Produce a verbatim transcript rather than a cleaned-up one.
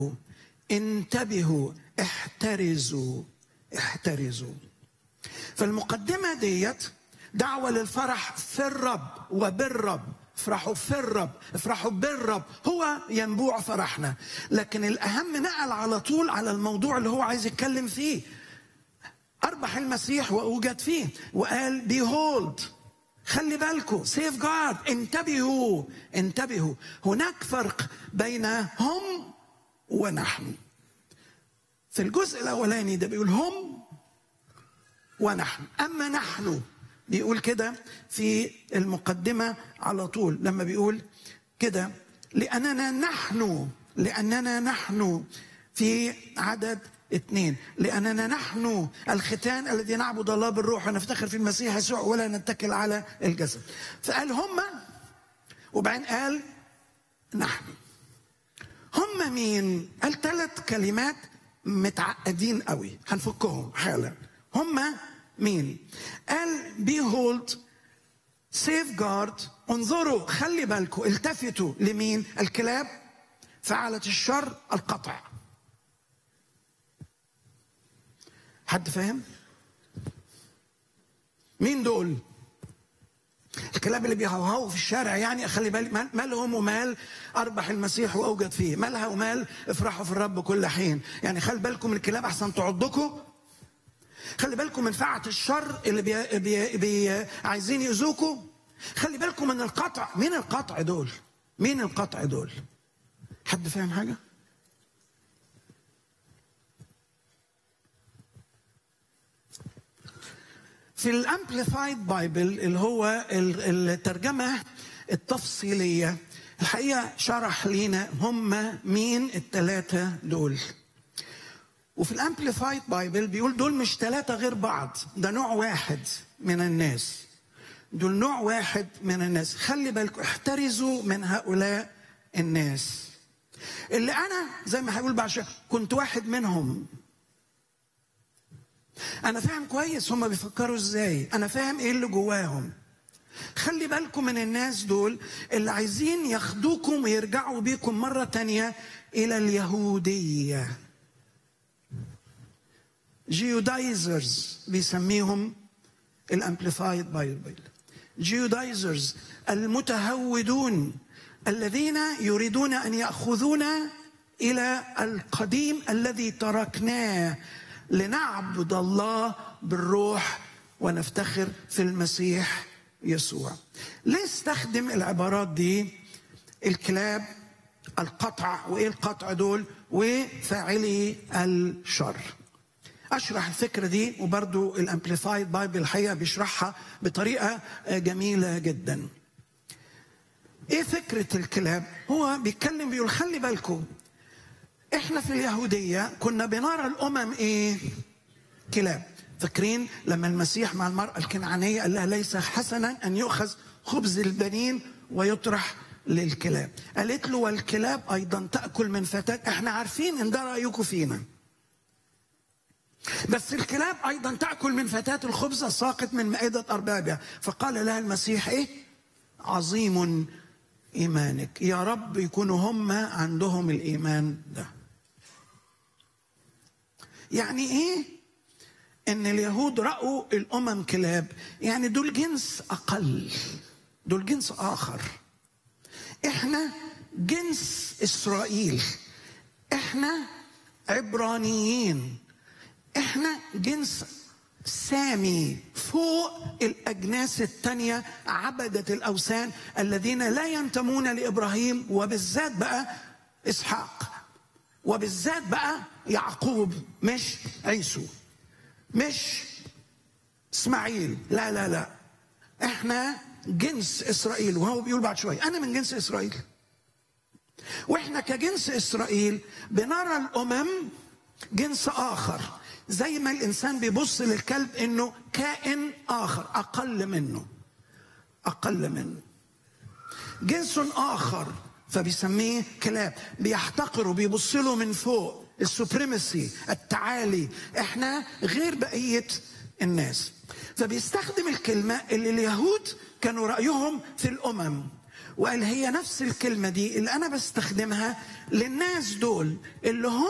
انتبهوا، احترزوا احترزوا. فالمقدمة ديت دعوة للفرح في الرب وبالرب. افرحوا في الرب، افرحوا بالرب، هو ينبوع فرحنا. لكن الأهم نقل على طول على الموضوع اللي هو عايز يتكلم فيه. أربح المسيح وأوجد فيه، وقال behold، خلي بالكم، save God، انتبهوا انتبهوا. هناك فرق بين هم ونحن. في الجزء الأولاني ده بيقول هم ونحن، أما نحن بيقول كده في المقدمة على طول لما بيقول كده لأننا نحن لأننا نحن في عدد اثنين، لأننا نحن الختان الذي نعبد الله بالروح ونفتخر في المسيح يسوع ولا نتكل على الجسد. فقال هم، وبعدين قال نحن. هم مين؟ قال ثلاث كلمات متعقدين قوي، هنفكهم حالا. هم مين؟ قال behold، safeguard، انظروا، خلي بالكم، التفتوا لمين؟ الكلاب فعلت الشر، القطع. حد فاهم؟ مين دول؟ الكلاب اللي بيهوهوا في الشارع، يعني خلي بالك مالهم ومال أربح المسيح وأوجد فيه، مالها ومال افرحوا في الرب كل حين. يعني خلي بالكم من الكلاب أحسن تعضكم، خلي بالكم من فعة الشر اللي بي بي بي عايزين يؤذوكوا، خلي بالكم من القطع. مين القطع دول؟ مين القطع دول؟ حد فاهم حاجة؟ في الامبليفايد بايبل اللي هو الترجمة التفصيلية، الحقيقة شرح لنا هم مين الثلاثة دول. وفي الامبليفايد بايبل بيقول دول مش ثلاثة غير بعض، ده نوع واحد من الناس، دول نوع واحد من الناس. خلي بالكم، احترزوا من هؤلاء الناس اللي أنا زي ما هقول بعد شوية كنت واحد منهم. أنا فاهم كويس هم بيفكروا إزاي، أنا فاهم إيه اللي جواهم. خلي بالكم من الناس دول اللي عايزين ياخدوكم ويرجعوا بيكم مرة تانية إلى اليهودية. جيودايزرز بيسميهم الامبليفايد بايبل. جيودايزرز المتهودون الذين يريدون ان ياخذونا الى القديم الذي تركناه لنعبد الله بالروح ونفتخر في المسيح يسوع. ليه استخدم العبارات دي؟ الكلاب، القطع، وايه القطع دول؟ وفاعلي الشر. أشرح الفكرة دي، وبرضو الامبليفايد بايبل الحقيقة بيشرحها بطريقة جميلة جدا. إيه فكرة الكلاب؟ هو بيتكلم بيقول خلي بالكم، إحنا في اليهودية كنا بنرى الأمم إيه؟ كلاب. فاكرين لما المسيح مع المرأة الكنعانية قال لها ليس حسنا أن يؤخذ خبز البنين ويطرح للكلاب. قالت له والكلاب أيضا تأكل من فتاة. إحنا عارفين إن ده رأيكم فينا، بس الكلاب أيضا تأكل من فتاة الخبز الساقط من مائدة أربابها. فقال لها المسيح إيه؟ عظيم إيمانك. يا رب يكونوا هم عندهم الإيمان ده. يعني إيه إن اليهود رأوا الأمم كلاب؟ يعني دول جنس أقل، دول جنس آخر. إحنا جنس إسرائيل، إحنا عبرانيين، احنا جنس سامي فوق الاجناس التانية عبدة الاوثان الذين لا ينتمون لابراهيم، وبالذات بقى اسحاق، وبالذات بقى يعقوب، مش عيسو، مش اسماعيل، لا لا لا، احنا جنس اسرائيل. وهو بيقول بعد شوية انا من جنس اسرائيل. واحنا كجنس اسرائيل بنرى الامم جنس اخر، زي ما الإنسان بيبص للكلب إنه كائن آخر أقل منه، أقل منه جنس آخر، فبيسميه كلاب. بيحتقروا، بيبص له من فوق، السوبريمسي، التعالي. إحنا غير بقية الناس. فبيستخدم الكلمة اللي اليهود كانوا رأيهم في الأمم، وقال هي نفس الكلمة دي اللي أنا بستخدمها للناس دول اللي هم